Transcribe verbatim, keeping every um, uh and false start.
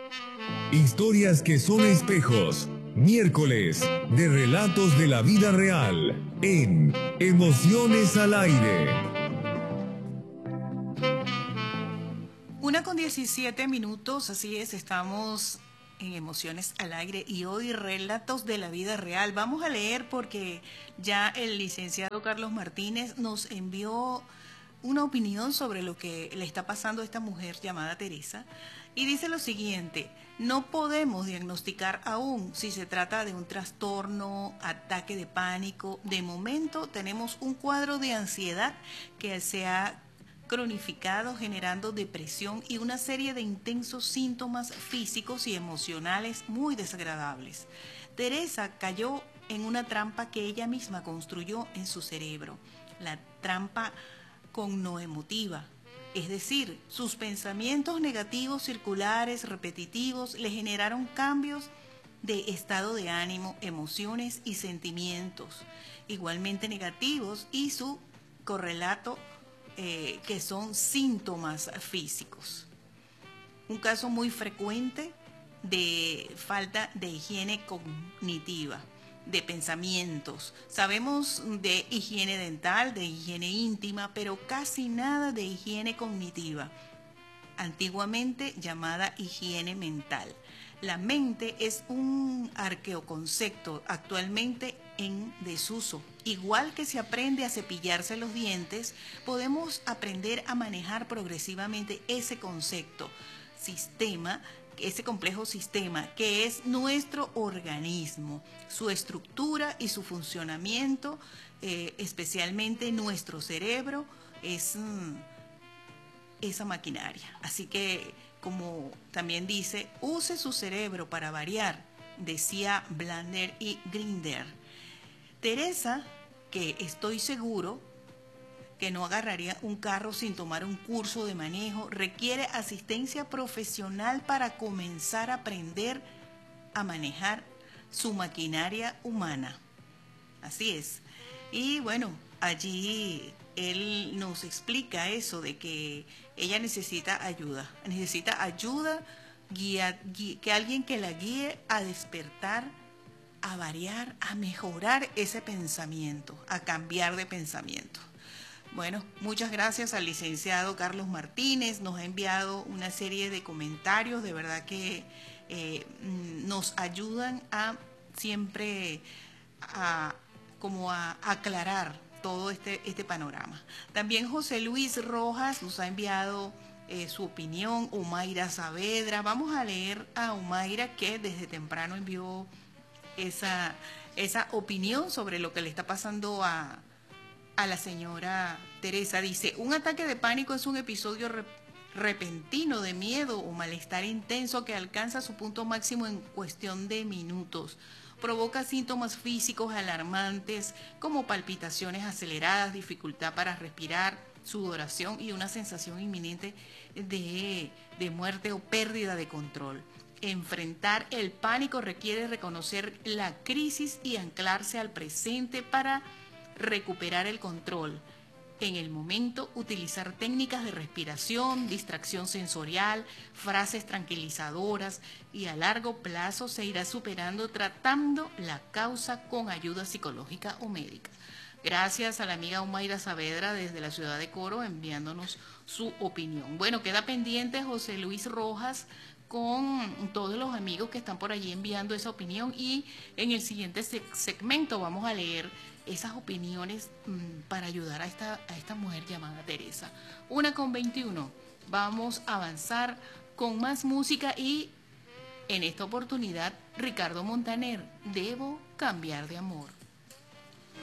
Historias que son espejos. Miércoles de relatos de la vida real en Emociones al Aire. Una con diecisiete minutos, así es, estamos en Emociones al Aire y hoy relatos de la vida real. Vamos a leer porque ya el licenciado Carlos Martínez nos envió una opinión sobre lo que le está pasando a esta mujer llamada Teresa y dice lo siguiente: no podemos diagnosticar aún si se trata de un trastorno, ataque de pánico. De momento tenemos un cuadro de ansiedad que se ha cronificado, generando depresión y una serie de intensos síntomas físicos y emocionales muy desagradables. Teresa cayó en una trampa que ella misma construyó en su cerebro, la trampa cognoemotiva. Es decir, sus pensamientos negativos circulares repetitivos le generaron cambios de estado de ánimo, emociones y sentimientos igualmente negativos y su correlato eh, que son síntomas físicos. Un caso muy frecuente de falta de higiene cognitiva, de pensamientos. Sabemos de higiene dental, de higiene íntima, pero casi nada de higiene cognitiva, antiguamente llamada higiene mental. La mente es un arqueoconcepto actualmente en desuso. Igual que se aprende a cepillarse los dientes, podemos aprender a manejar progresivamente ese concepto, sistema, ese complejo sistema que es nuestro organismo, su estructura y su funcionamiento, eh, especialmente nuestro cerebro, es mm, esa maquinaria. Así que, como también dice, use su cerebro para variar, decía Blander y Grinder. Teresa, que estoy seguro que no agarraría un carro sin tomar un curso de manejo, requiere asistencia profesional para comenzar a aprender a manejar su maquinaria humana. Así es. Y bueno, allí él nos explica eso de que ella necesita ayuda, necesita ayuda, guía, guía, que alguien que la guíe a despertar, a variar, a mejorar ese pensamiento, a cambiar de pensamiento. Bueno, muchas gracias al licenciado Carlos Martínez, nos ha enviado una serie de comentarios, de verdad que eh, nos ayudan a siempre a, como a aclarar todo este, este panorama. También José Luis Rojas nos ha enviado eh, su opinión, Humaira Saavedra. Vamos a leer a Humaira, que desde temprano envió esa, esa opinión sobre lo que le está pasando a a la señora Teresa. Dice: un ataque de pánico es un episodio re repentino de miedo o malestar intenso que alcanza su punto máximo en cuestión de minutos. Provoca síntomas físicos alarmantes como palpitaciones aceleradas, dificultad para respirar, sudoración y una sensación inminente de, de muerte o pérdida de control. Enfrentar el pánico requiere reconocer la crisis y anclarse al presente para recuperar el control. En el momento, utilizar técnicas de respiración, distracción sensorial, frases tranquilizadoras, y a largo plazo se irá superando tratando la causa con ayuda psicológica o médica. Gracias a la amiga Humaira Saavedra desde la ciudad de Coro enviándonos su opinión. Bueno, queda pendiente José Luis Rojas con todos los amigos que están por allí enviando esa opinión, y en el siguiente segmento vamos a leer esas opiniones mmm, para ayudar a esta, a esta mujer llamada Teresa. Una con veintiuno. Vamos a avanzar con más música y en esta oportunidad Ricardo Montaner, Debo cambiar de amor.